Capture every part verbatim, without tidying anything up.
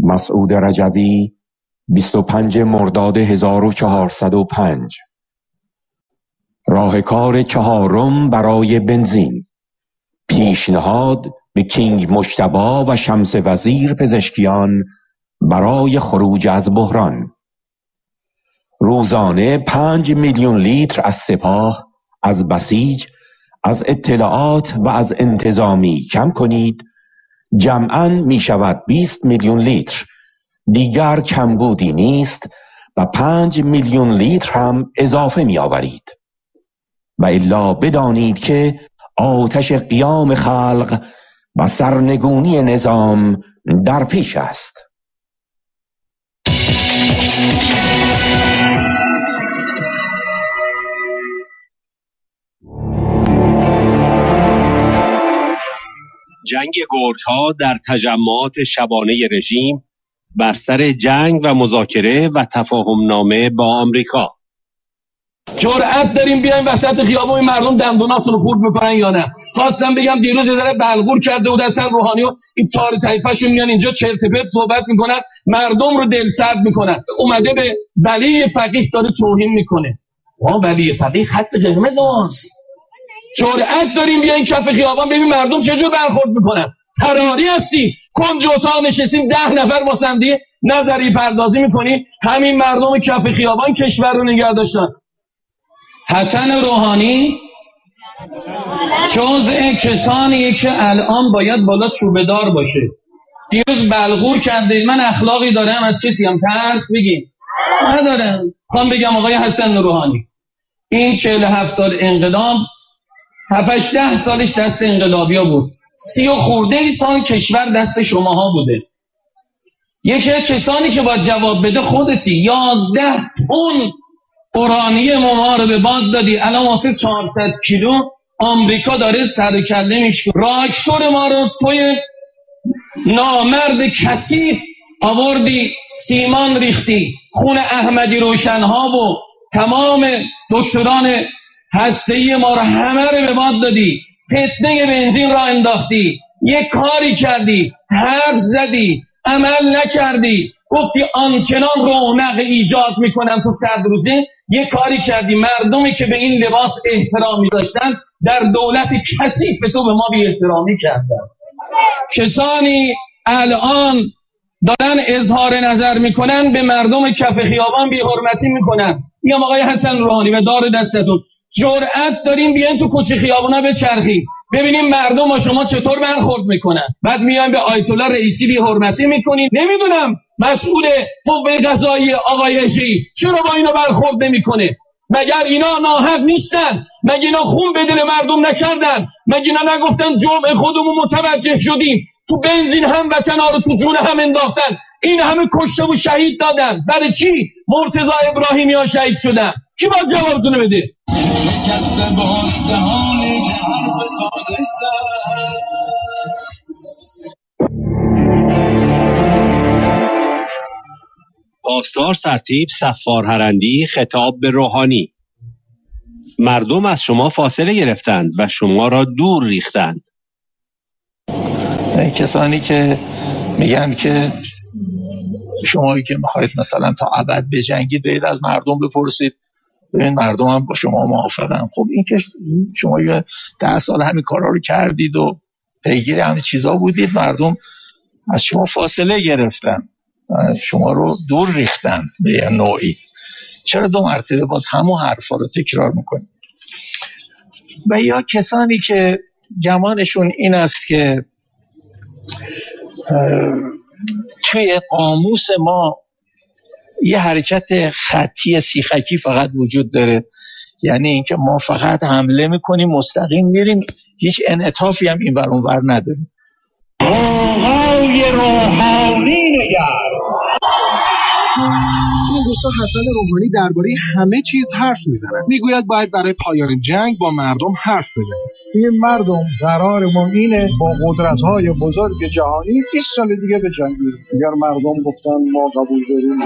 مسعود رجوی، بیست و پنج مرداد هزار و چهارصد و پنج. راهکار چهارم برای بنزین: پیشنهاد به کینگ مجتبی و شمس وزیر پزشکیان برای خروج از بحران. روزانه پنج میلیون لیتر از سپاه، از بسیج، از اطلاعات و از انتظامی کم کنید. جمعاً می شود بیست میلیون لیتر. دیگر کمبودی نیست و پنج میلیون لیتر هم اضافه می آورید. و الا بدانید که آتش قیام خلق و سرنگونی نظام در پیش است. جنگ گرگ‌ها در تجمعات شبانه رژیم بر سر جنگ و مذاکره و تفاهمنامه با آمریکا. جرأت داریم بیایم وسط خیابون مردم دندوناتون رو خورد میکنن یا نه؟ خواستم بگم دیروز یه ذره بلغور کرده بود اصلا روحانی و این تار طایفه‌شون میان اینجا چرت و پرت صحبت میکنن، مردم رو دل سرد میکنن. اومده به ولی فقیه داره توهین میکنه. وا ولی فقیه خط قرمز ماست. جرأت داریم بیایم کف خیابان ببین مردم چجور برخورد میکنن. فراری هستی کنج اتاق نشستیم ده نفر واسندی نظری پردازی میکنی. همین مردم کف خیابان کشور رو نگه داشتن. حسن روحانی جزء کسانیه که الان باید بالا چوبه‌دار باشه. دیروز بلغور کرده. من اخلاقی دارم از کسی هم ترس بگیم ندارم. خوام بگم آقای حسن روحانی این چهل و هفت سال انقلاب هفتش ده سالش دست انقلابیا بود، سی و خورده ای سال کشور دست شماها بوده. یکی از کسانی که باید جواب بده خودتی. یازده تن اورانیوم ما رو به باد دادی، الان واسه چهارصد کیلو آمریکا داره سر کله میشه. راکتور ما رو توی نامرد کثیف آوردی سیمان ریختی، خون احمدی روشنها و تمام دکتران هسته‌ای ما رو همه رو به باد دادی. فتنه بنزین را انداختی، یک کاری کردی، حرف زدی، عمل نکردی، گفتی آنچنان رونق ایجاد میکنم تو صد روزه. یک کاری کردی، مردمی که به این لباس احترامی داشتن در دولت کثیف تو به ما بی احترامی کردن. کسانی الان دارن اظهار نظر میکنن به مردم کف خیابان بی حرمتی میکنن. میگم آقای حسن روحانی و دار دستتون جرأت داریم بیان تو کوچه خیابونا بچرخیم ببینیم مردم با شما چطور برخورد میکنن. بعد میایم به آیت الله رئیسی بی حرمتی میکنین. نمیدونم مسئول قوه قضاییه آقای شی چرا با اینا برخورد نمیکنه؟ مگر اینا ناحق نیستن؟ مگر اینا خون به دل مردم نکردن؟ مگر اینا نگفتن جمعه خودمون متوجه شدیم تو بنزین هم وطن ها رو تو جون هم انداختن، این همه کشته و شهید دادن؟ برای چی مرتضی ابراهیمیان شهید شدن؟ کی باید جوابتونه بده؟ پاسدار سرتیپ صفار هرندی خطاب به روحانی: مردم از شما فاصله گرفتند و شما را دور ریختند. کسانی که میگن که شمایی که میخواید مثلا تا ابد بجنگید برید از مردم بپرسید ببین مردم هم با شما موافقن. خب این که شما یه ده سال همین کارا رو کردید و پیگیر همین چیزا بودید، مردم از شما فاصله گرفتن، شما رو دور ریختن به یه نوعی. چرا دو مرتبه باز همون حرفا رو تکرار میکنید؟ و یا کسانی که گمانشون این است که توی قاموس ما یه حرکت خطی سیخکی فقط وجود داره، یعنی اینکه ما فقط حمله میکنیم مستقیم میریم، هیچ انعطافی هم این ور اون ور نداریم. آقای روحانی نگر این دوستا حسن روحانی درباره همه چیز حرف میزنن. میگوید باید برای پایان جنگ با مردم حرف بزنیم. این مردم قرارمون اینه با قدرت‌های بزرگ جهانی بیست سال دیگه به جنگ بریم. اگر مردم گفتن ما قبول داریم،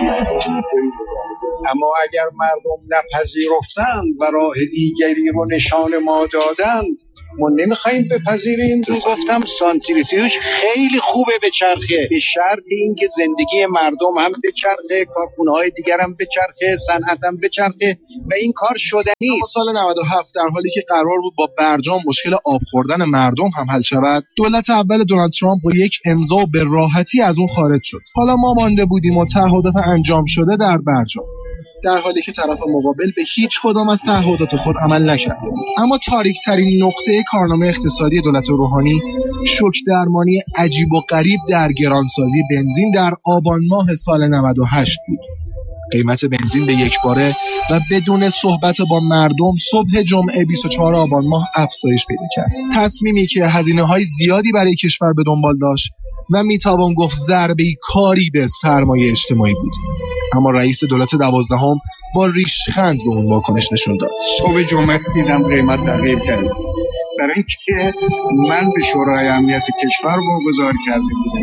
اما اگر مردم نپذیرفتند و راه دیگری رو نشان ما دادند، ما نمیخوایم بپذیریم. گفتم سانتریفیوژ خیلی خوبه به چرخه، به شرط اینکه زندگی مردم هم به چرخه، کارخونه‌های دیگر هم به چرخه، صنعت هم به چرخه و این کار شدنی. اما سال نود و هفت در حالی که قرار بود با برجام مشکل آب خوردن مردم هم حل شود، دولت اول دونالد ترامپ با یک امضا به راحتی از اون خارج شد. حالا ما مانده بودیم و تعهدات انجام شده در برجام، در حالی که طرف مقابل به هیچ کدام از تعهدات خود عمل نکرده بود. اما تاریک‌ترین نقطه کارنامه اقتصادی دولت روحانی شوک درمانی عجیب و غریب در گرانسازی بنزین در آبان ماه سال نود و هشت بود. قیمت بنزین به یک باره و بدون صحبت با مردم صبح جمعه بیست و چهارم آبان ماه افزایش پیدا کرد. تصمیمی که هزینه‌های زیادی برای کشور به دنبال داشت و میتوان گفت ضربه‌ای کاری به سرمایه اجتماعی بود. اما رئیس دولت دوازدهم با ریشخند به اون واکنش نشون داد. صبح جمعه دیدم قیمت تغییر کرد، برای اینکه من به شورای امنیت کشور واگذار کرده بودم.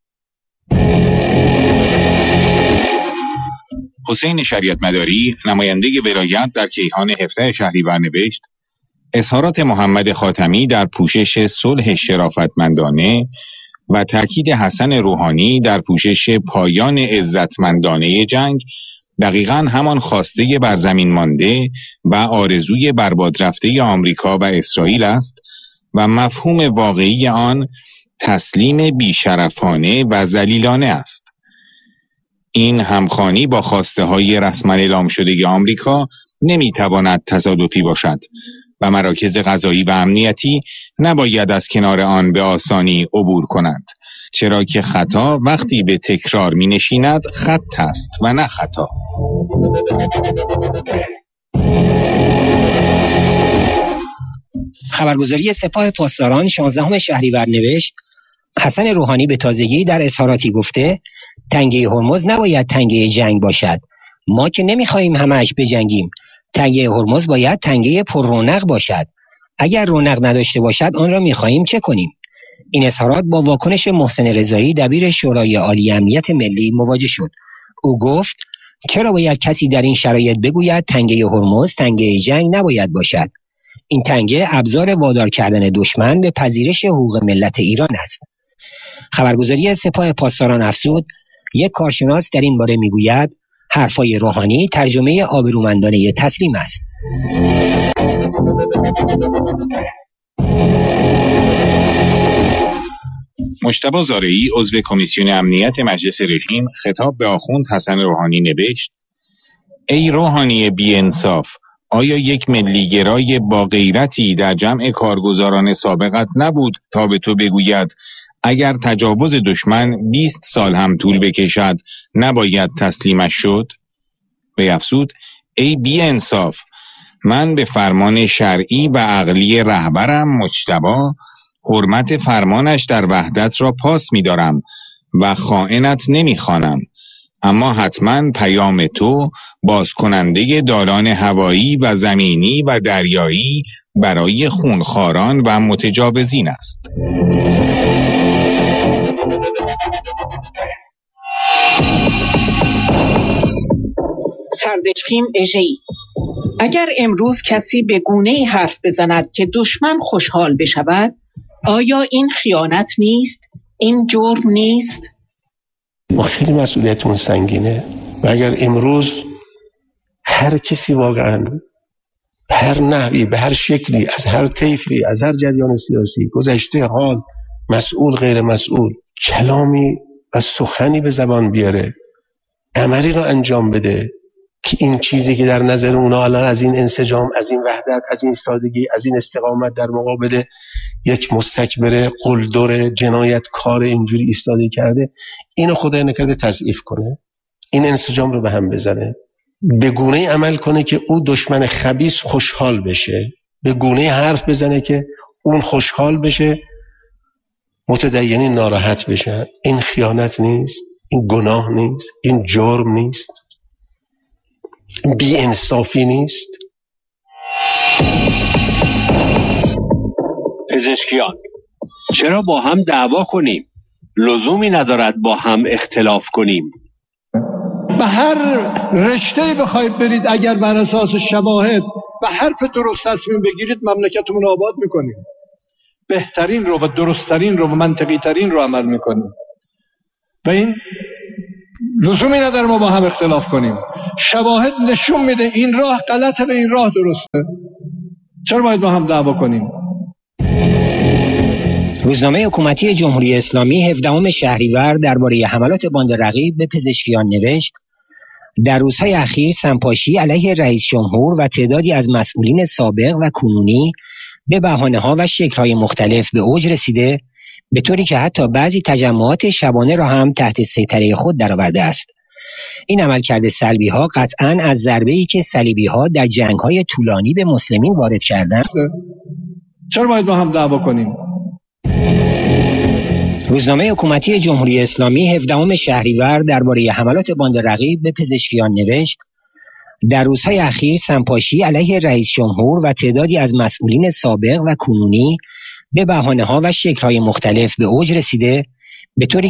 حسین شریعتمداری، نماینده ولایت در کیهان هفده شهریور نوشت: اظهارات محمد خاتمی در پوشش صلح شرافتمندانه و تاکید حسن روحانی در پوشش پایان عزتمندانه جنگ دقیقاً همان خواسته بر زمین مانده و آرزوی برباد رفته آمریکا و اسرائیل است و مفهوم واقعی آن تسلیم بیشرفانه و ذلیلانه است. این همخوانی با خواسته های رسما اعلام شده آمریکا نمیتواند تصادفی باشد و مراکز قضایی و امنیتی نباید از کنار آن به آسانی عبور کنند، چرا که خطا وقتی به تکرار می نشیند خط است و نه خطا. خبرگزاری سپاه پاسداران شانزدهم شهریور نوشت: حسن روحانی به تازگی در اظهاراتی گفته تنگه هرمز نباید تنگه جنگ باشد. ما که نمیخواهیم همش بجنگیم. تنگه هرمز باید تنگه پر رونق باشد. اگر رونق نداشته باشد آن را میخواهیم چه کنیم؟ این اظهارات با واکنش محسن رضایی دبیر شورای عالی امنیت ملی مواجه شد. او گفت: چرا باید کسی در این شرایط بگوید تنگه هرمز تنگه جنگ نباید باشد؟ این تنگه ابزار وادار کردن دشمن به پذیرش حقوق ملت ایران است. خبرگزاری سپاه پاسداران افزود: یک کارشناس در این باره میگوید حرفای روحانی ترجمه آبرومندانه تسلیم است. مجتبی زارعی، عضو کمیسیون امنیت مجلس رژیم، خطاب به آخوند حسن روحانی نوشت: ای روحانی بی انصاف، آیا یک ملیگرای با غیرتی در جمع کارگزاران سابقت نبود تا به تو بگوید اگر تجاوز دشمن بیست سال هم طول بکشد نباید تسلیمش شد؟ وی افزود: ای بی انصاف، من به فرمان شرعی و عقلی رهبرم مجتبی حرمت فرمانش در وحدت را پاس می دارم و خائنت نمی خوانم، اما حتما پیام تو باز کننده دالان هوایی و زمینی و دریایی برای خونخواران و متجاوزین است. سردشخیم اژه‌ای: اگر امروز کسی به گونه‌ای حرف بزند که دشمن خوشحال بشود، آیا این خیانت نیست؟ این جرم نیست؟ ما خیلی مسئولیتمون سنگینه و اگر امروز هر کسی واقعا به هر نحوی، به هر شکلی، از هر طیفی، از هر جریان سیاسی، گذشته، حال، مسئول، غیر مسئول، کلامی و سخنی به زبان بیاره، عملی رو انجام بده که این چیزی که در نظر اونا الان از این انسجام، از این وحدت، از این سادگی، از این استقامت در مقابل یک مستکبر قلدر جنایتکار اینجوری ایستاده کرده، اینو خدای نکرده تضعیف کنه، این انسجام رو به هم بزنه، به گونه‌ای عمل کنه که او دشمن خبیث خوشحال بشه، به گونه‌ای حرف بزنه که اون خوشحال بشه، متدینین ناراحت بشن. این خیانت نیست؟ این گناه نیست؟ این جرم نیست؟ بی انصافی نیست؟ پزشکیان: چرا با هم دعوا کنیم؟ لزومی ندارد با هم اختلاف کنیم. به هر رشته بخواید برید، اگر بر اساس شواهد و حرف درست تصمیم بگیرید، مملکتمون آباد میکنیم. بهترین رو و درستترین رو و منطقی ترین رو عمل میکنیم و این لزومی نداره ما با هم اختلاف کنیم. شواهد نشون میده این راه غلطه و این راه درسته. چرا باید با هم دعوا کنیم؟ روزنامه حکومتی جمهوری اسلامی هفدهم شهریور درباره حملات باند رقیب به پزشکیان نوشت: در روزهای اخیر سمپاشی علیه رئیس جمهور و تعدادی از مسئولین سابق و کنونی به بهانه‌ها و شکل‌های مختلف به اوج رسیده، به طوری که حتی بعضی تجمعات شبانه را هم تحت سیطره خود درآورده است. این عملکرد سلبی‌ها قطعاً از ضربه‌ای که صلیبی‌ها در جنگ‌های طولانی به مسلمین وارد کردند. چرا باید با هم دعوا کنیم؟ روزنامه حکومتی جمهوری اسلامی هفدهم شهریور درباره حملات باند رقیب به پزشکیان نوشت: در روزهای اخیر سمپاشی علیه رئیس جمهور و تعدادی از مسئولین سابق و کنونی به بهانه‌ها و شکل‌های مختلف به اوج رسیده، به طوری